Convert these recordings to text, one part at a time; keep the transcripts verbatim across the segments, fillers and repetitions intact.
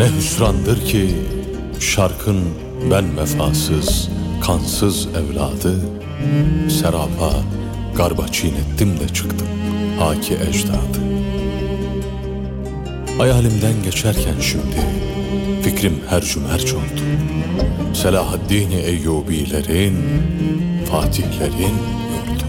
Ne hüsrandır ki şarkın ben vefasız, kansız evladı, serapa garba çiğnettim de çıktım haki ecdadı. Hayalimden geçerken şimdi fikrim hercü merc oldu. Selahaddin-i Eyyubilerin, fatihlerin yurdu.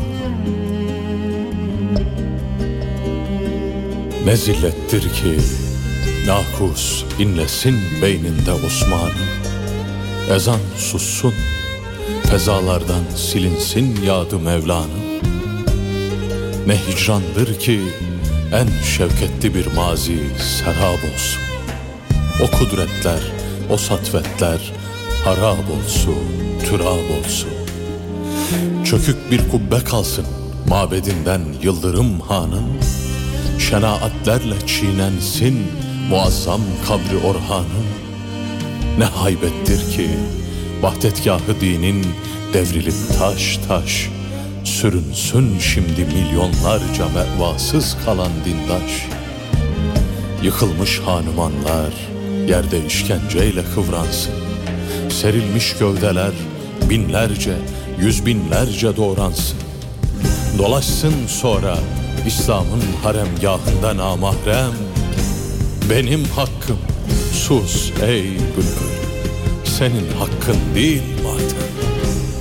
Ne zillettir ki nakus inlesin beyninde Osman'ın, ezan sussun, fezalardan silinsin yadı Mevla'nın. Ne hicrandır ki en şevketli bir mazi serap olsun. O kudretler, o satvetler harap olsun, türab olsun. Çökük bir kubbe kalsın mabedinden Yıldırım Han'ın, şenaatlerle çiğnensin muazzam kabri Orhan'ın. Ne haybettir ki vahdetgâh-ı dinin devrilip taş taş, sürünsün şimdi milyonlarca mevasız kalan dindaş. Yıkılmış hanumanlar yerde işkenceyle kıvransın, serilmiş gövdeler binlerce, yüz binlerce doğransın. Dolaşsın sonra İslam'ın haremgâhında namahrem, benim hakkım sus ey bülbül, senin hakkın değil madem.